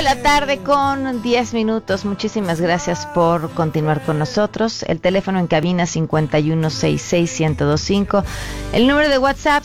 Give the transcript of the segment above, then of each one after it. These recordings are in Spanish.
la tarde con 10 minutos. Muchísimas gracias por continuar con nosotros. El teléfono en cabina 5166-1025. El número de WhatsApp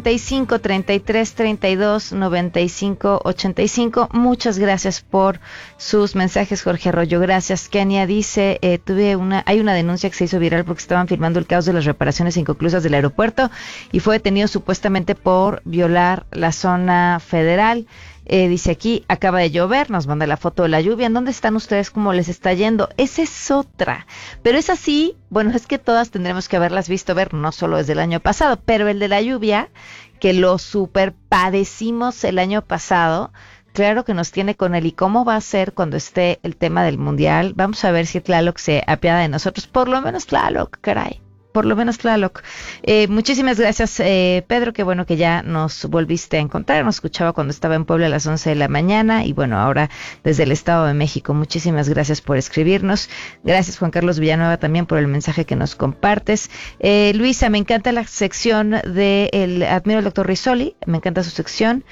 5533329585. Muchas gracias por sus mensajes, Jorge Arroyo. Gracias. Kenia dice, hay una denuncia que se hizo viral porque estaban filmando el caos de las reparaciones inconclusas del aeropuerto y fue detenido supuestamente por violar la zona federal. Dice aquí, acaba de llover, nos manda la foto de la lluvia. ¿En dónde están ustedes? ¿Cómo les está yendo? Esa es otra. Pero es así, bueno, es que todas tendremos que haberlas visto ver, no solo desde el año pasado, pero el de la lluvia, que lo super padecimos el año pasado, claro que nos tiene con él. ¿Y cómo va a ser cuando esté el tema del mundial? Vamos a ver si Tlaloc se apiada de nosotros. Por lo menos Tlaloc, caray. Por lo menos Tlaloc. Muchísimas gracias, Pedro, qué bueno que ya nos volviste a encontrar. Nos escuchaba cuando estaba en Puebla a las 11 de la mañana y bueno, ahora desde el Estado de México. Muchísimas gracias por escribirnos. Gracias, Juan Carlos Villanueva, también por el mensaje que nos compartes. Luisa, me encanta la sección admiro al doctor Risoli, me encanta su sección.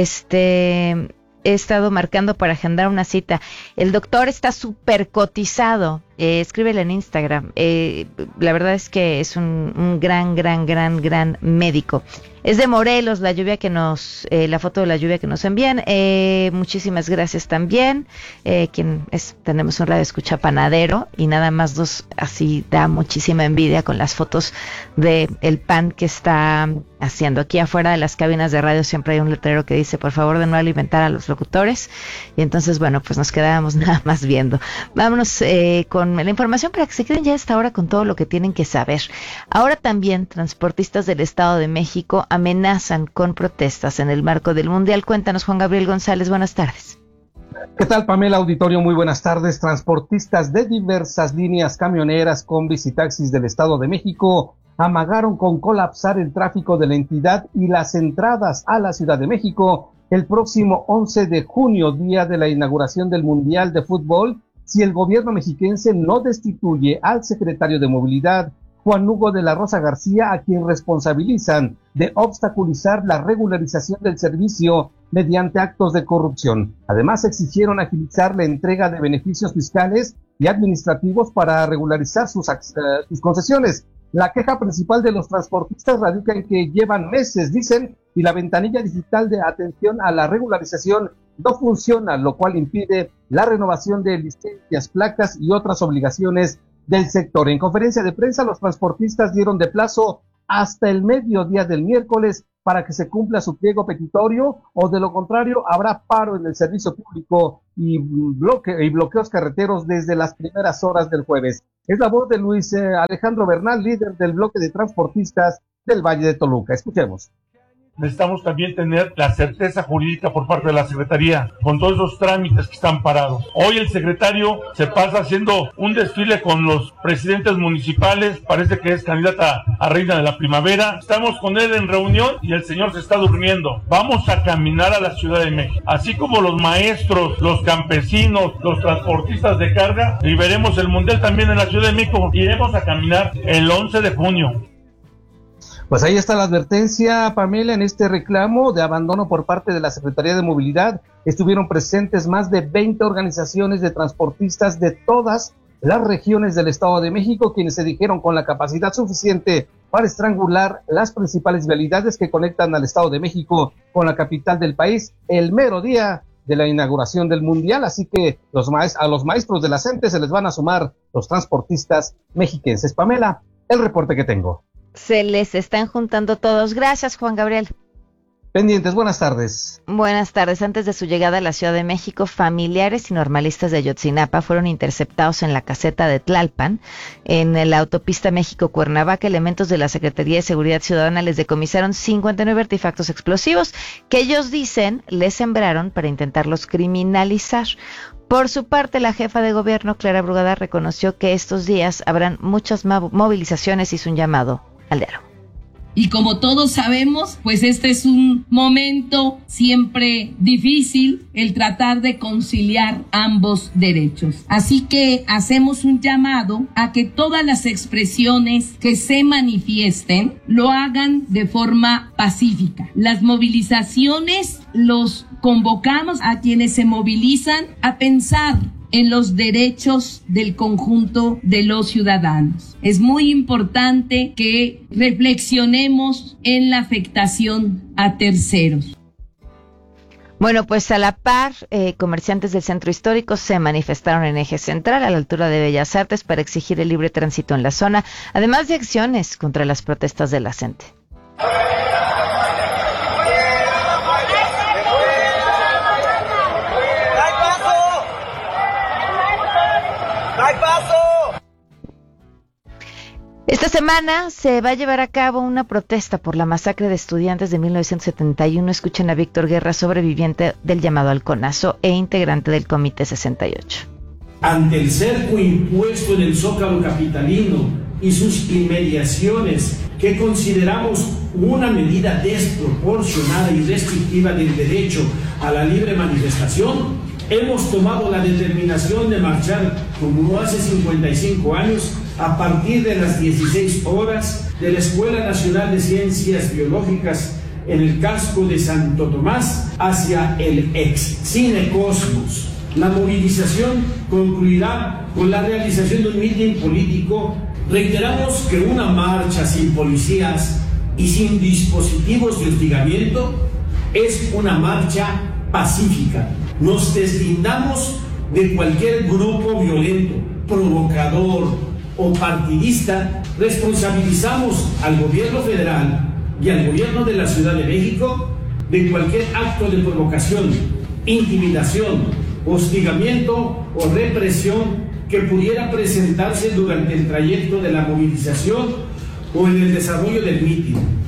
He estado marcando para agendar una cita. El doctor está súper cotizado. Escríbele en Instagram. La verdad es que es un gran médico. Es de Morelos la foto de la lluvia que nos envían. Muchísimas gracias también. Tenemos un radio escucha panadero y nada más dos, así da muchísima envidia con las fotos de el pan que está haciendo. Aquí afuera de las cabinas de radio siempre hay un letrero que dice, por favor, de no alimentar a los locutores. Y entonces, bueno, pues nos quedábamos nada más viendo. Vámonos con la información para que se queden ya a esta hora con todo lo que tienen que saber. Ahora también transportistas del Estado de México amenazan con protestas en el marco del Mundial. Cuéntanos, Juan Gabriel González, buenas tardes. ¿Qué tal, Pamela? Auditorio, muy buenas tardes. Transportistas de diversas líneas camioneras, combis y taxis del Estado de México amagaron con colapsar el tráfico de la entidad y las entradas a la Ciudad de México el próximo 11 de junio, día de la inauguración del Mundial de Fútbol, si el gobierno mexiquense no destituye al secretario de Movilidad, Juan Hugo de la Rosa García, a quien responsabilizan de obstaculizar la regularización del servicio mediante actos de corrupción. Además, exigieron agilizar la entrega de beneficios fiscales y administrativos para regularizar sus concesiones. La queja principal de los transportistas radica en que llevan meses, dicen, y la ventanilla digital de atención a la regularización no funciona, lo cual impide la renovación de licencias, placas y otras obligaciones del sector. En conferencia de prensa, los transportistas dieron de plazo hasta el mediodía del miércoles para que se cumpla su pliego petitorio, o de lo contrario habrá paro en el servicio público y bloqueos carreteros desde las primeras horas del jueves. Es la voz de Luis Alejandro Bernal, líder del bloque de transportistas del Valle de Toluca. Escuchemos. Necesitamos también tener la certeza jurídica por parte de la Secretaría, con todos esos trámites que están parados. Hoy el secretario se pasa haciendo un desfile con los presidentes municipales, parece que es candidata a reina de la primavera. Estamos con él en reunión y el señor se está durmiendo. Vamos a caminar a la Ciudad de México, así como los maestros, los campesinos, los transportistas de carga, y veremos el Mundial también en la Ciudad de México. Iremos a caminar el 11 de junio. Pues ahí está la advertencia, Pamela, en este reclamo de abandono por parte de la Secretaría de Movilidad. Estuvieron presentes más de 20 organizaciones de transportistas de todas las regiones del Estado de México, quienes se dijeron con la capacidad suficiente para estrangular las principales vialidades que conectan al Estado de México con la capital del país el mero día de la inauguración del Mundial. Así que a los maestros de la CENTE se les van a sumar los transportistas mexiquenses. Pamela, el reporte que tengo. Se les están juntando todos. Gracias, Juan Gabriel. Pendientes, buenas tardes. Buenas tardes. Antes de su llegada a la Ciudad de México, familiares y normalistas de Ayotzinapa fueron interceptados en la caseta de Tlalpan, en la autopista México-Cuernavaca. Elementos de la Secretaría de Seguridad Ciudadana les decomisaron 59 artefactos explosivos que ellos dicen les sembraron para intentarlos criminalizar. Por su parte, la jefa de gobierno, Clara Brugada, reconoció que estos días habrán muchas movilizaciones y hizo un llamado al diálogo. Y como todos sabemos, pues este es un momento siempre difícil, el tratar de conciliar ambos derechos. Así que hacemos un llamado a que todas las expresiones que se manifiesten lo hagan de forma pacífica. Las movilizaciones los convocamos a quienes se movilizan a pensar en los derechos del conjunto de los ciudadanos. Es muy importante que reflexionemos en la afectación a terceros. Bueno, pues a la par, comerciantes del centro histórico se manifestaron en Eje Central, a la altura de Bellas Artes, para exigir el libre tránsito en la zona, además de acciones contra las protestas de la gente. Esta semana se va a llevar a cabo una protesta por la masacre de estudiantes de 1971. Escuchen a Víctor Guerra, sobreviviente del llamado halconazo e integrante del Comité 68. Ante el cerco impuesto en el Zócalo capitalino y sus inmediaciones, que consideramos una medida desproporcionada y restrictiva del derecho a la libre manifestación, hemos tomado la determinación de marchar, como hace 55 años, a partir de las 16 horas de la Escuela Nacional de Ciencias Biológicas en el casco de Santo Tomás hacia el ex Cine Cosmos. La movilización concluirá con la realización de un mitin político. Reiteramos que una marcha sin policías y sin dispositivos de hostigamiento es una marcha pacífica. Nos deslindamos de cualquier grupo violento, provocador o partidista. Responsabilizamos al gobierno federal y al gobierno de la Ciudad de México de cualquier acto de provocación, intimidación, hostigamiento o represión que pudiera presentarse durante el trayecto de la movilización o en el desarrollo del mitin.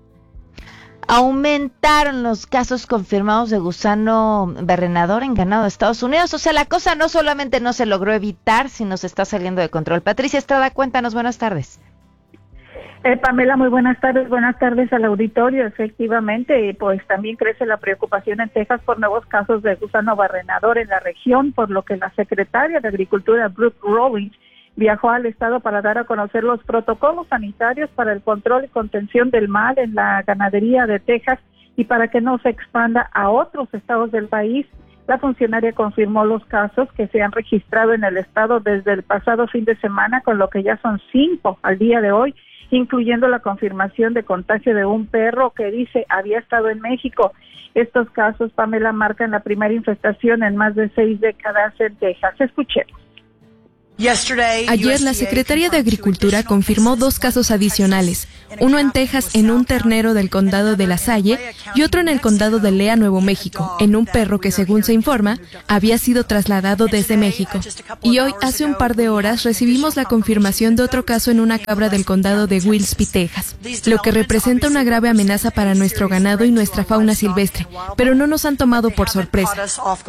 Aumentaron los casos confirmados de gusano barrenador en ganado de Estados Unidos. O sea, la cosa no solamente no se logró evitar, sino se está saliendo de control. Patricia Estrada, cuéntanos, buenas tardes. Pamela, muy buenas tardes al auditorio. Efectivamente, pues también crece la preocupación en Texas por nuevos casos de gusano barrenador en la región, por lo que la secretaria de Agricultura, Brooke Rollins, viajó al estado para dar a conocer los protocolos sanitarios para el control y contención del mal en la ganadería de Texas y para que no se expanda a otros estados del país. La funcionaria confirmó los casos que se han registrado en el estado desde el pasado fin de semana, con lo que ya son 5 al día de hoy, incluyendo la confirmación de contagio de un perro que dice había estado en México. Estos casos, Pamela, marcan la primera infestación en más de 6 décadas en Texas. Escuchemos. Ayer la Secretaría de Agricultura confirmó 2 casos adicionales, uno en Texas en un ternero del condado de La Salle y otro en el condado de Lea, Nuevo México, en un perro que, según se informa, había sido trasladado desde México. Y hoy, hace un par de horas, recibimos la confirmación de otro caso en una cabra del condado de Wilkes, Texas, lo que representa una grave amenaza para nuestro ganado y nuestra fauna silvestre, pero no nos han tomado por sorpresa.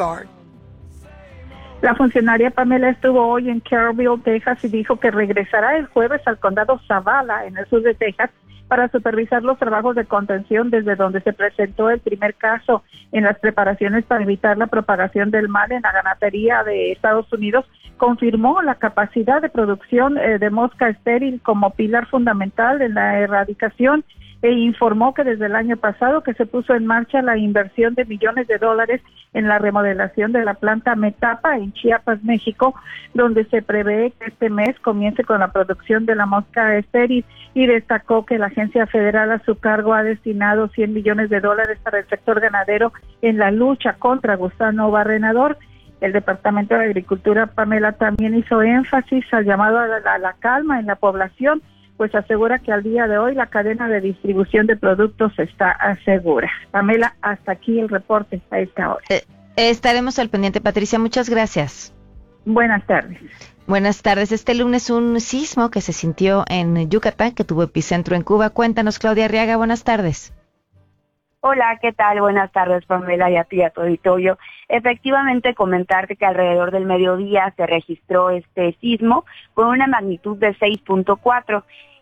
La funcionaria Pamela estuvo hoy en Carrollville, Texas, y dijo que regresará el jueves al condado Zavala, en el sur de Texas, para supervisar los trabajos de contención desde donde se presentó el primer caso en las preparaciones para evitar la propagación del mal en la ganadería de Estados Unidos. Confirmó la capacidad de producción de mosca estéril como pilar fundamental en la erradicación e informó que desde el año pasado que se puso en marcha la inversión de millones de dólares en la remodelación de la planta Metapa en Chiapas, México, donde se prevé que este mes comience con la producción de la mosca estéril, y destacó que la Agencia Federal a su cargo ha destinado 100 millones de dólares para el sector ganadero en la lucha contra gusano barrenador. El Departamento de Agricultura, Pamela, también hizo énfasis al llamado a la calma en la población, pues asegura que al día de hoy la cadena de distribución de productos está segura. Pamela, hasta aquí el reporte a esta hora. Estaremos al pendiente, Patricia. Muchas gracias. Buenas tardes. Buenas tardes. Este lunes un sismo que se sintió en Yucatán, que tuvo epicentro en Cuba. Cuéntanos, Claudia Arriaga. Buenas tardes. Hola, ¿qué tal? Buenas tardes, Pamela, y a ti, a tu auditorio. Efectivamente, comentarte que alrededor del mediodía se registró este sismo con una magnitud de 6.4.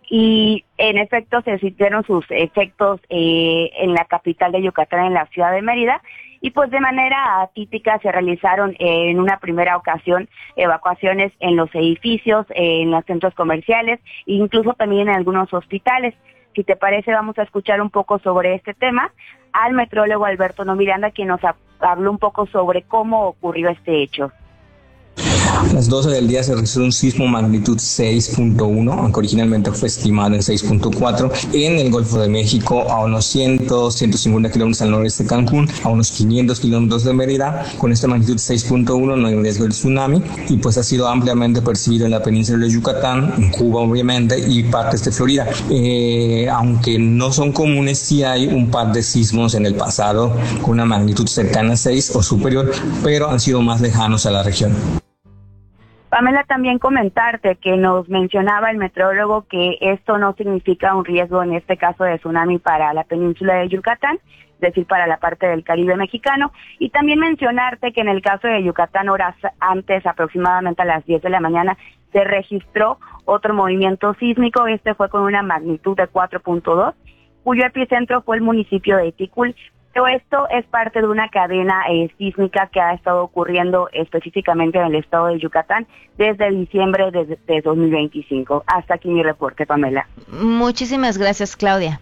y en efecto se sintieron sus efectos en la capital de Yucatán, en la ciudad de Mérida, y pues de manera atípica se realizaron en una primera ocasión evacuaciones en los edificios, en los centros comerciales, e incluso también en algunos hospitales. Si te parece, vamos a escuchar un poco sobre este tema al meteorólogo Alberto No Miranda, quien nos habló un poco sobre cómo ocurrió este hecho. A las 12 del día se registró un sismo magnitud 6.1, aunque originalmente fue estimado en 6.4, en el Golfo de México, a unos 150 kilómetros al noreste de Cancún, a unos 500 kilómetros de Mérida. Con esta magnitud 6.1 no hay riesgo de tsunami, y pues ha sido ampliamente percibido en la península de Yucatán, en Cuba obviamente, y partes de Florida. Aunque no son comunes, sí hay un par de sismos en el pasado con una magnitud cercana a 6 o superior, pero han sido más lejanos a la región. Pamela, también comentarte que nos mencionaba el meteorólogo que esto no significa un riesgo, en este caso de tsunami, para la península de Yucatán, es decir, para la parte del Caribe mexicano, y también mencionarte que en el caso de Yucatán, horas antes, aproximadamente a las 10 de la mañana, se registró otro movimiento sísmico. Este fue con una magnitud de 4.2, cuyo epicentro fue el municipio de Tikul. Pero esto es parte de una cadena sísmica que ha estado ocurriendo específicamente en el estado de Yucatán desde diciembre de 2025. Hasta aquí mi reporte, Pamela. Muchísimas gracias, Claudia.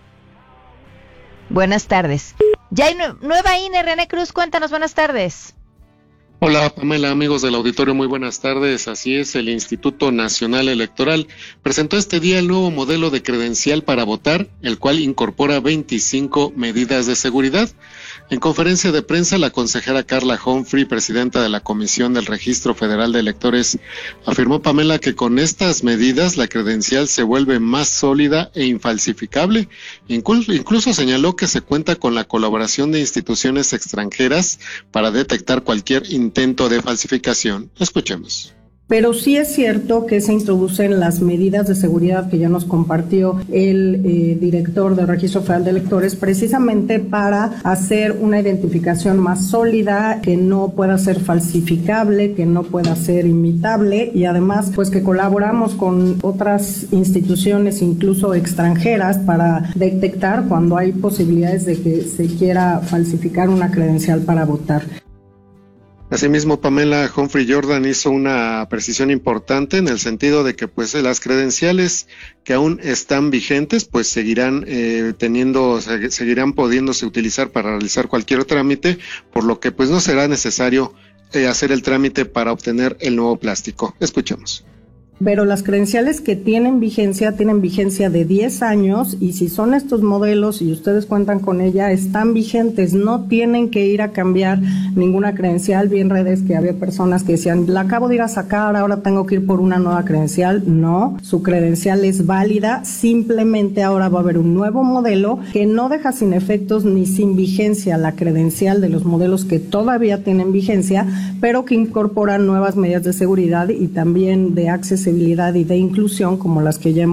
Buenas tardes. Ya hay nueva INE, René Cruz, cuéntanos, buenas tardes. Hola Pamela, amigos del auditorio, muy buenas tardes. Así es, el Instituto Nacional Electoral presentó este día el nuevo modelo de credencial para votar, el cual incorpora 25 medidas de seguridad. En conferencia de prensa, la consejera Carla Humphrey, presidenta de la Comisión del Registro Federal de Electores, afirmó, Pamela, que con estas medidas la credencial se vuelve más sólida e infalsificable. Incluso señaló que se cuenta con la colaboración de instituciones extranjeras para detectar cualquier intento de falsificación. Escuchemos. Pero sí es cierto que se introducen las medidas de seguridad que ya nos compartió el director del Registro Federal de Electores, precisamente para hacer una identificación más sólida, que no pueda ser falsificable, que no pueda ser imitable, y además pues que colaboramos con otras instituciones, incluso extranjeras, para detectar cuando hay posibilidades de que se quiera falsificar una credencial para votar. Asimismo, Pamela, Humphrey Jordan hizo una precisión importante en el sentido de que pues las credenciales que aún están vigentes pues seguirán seguirán pudiéndose utilizar para realizar cualquier trámite, por lo que pues no será necesario hacer el trámite para obtener el nuevo plástico. Escuchemos. Pero las credenciales que tienen vigencia de 10 años, y si son estos modelos y ustedes cuentan con ella, están vigentes, no tienen que ir a cambiar ninguna credencial. Vi en redes que había personas que decían, la acabo de ir a sacar, ahora tengo que ir por una nueva credencial. No, su credencial es válida, simplemente ahora va a haber un nuevo modelo que no deja sin efectos ni sin vigencia la credencial de los modelos que todavía tienen vigencia, pero que incorporan nuevas medidas de seguridad y también de accesibilidad y de inclusión, como las que ya hemos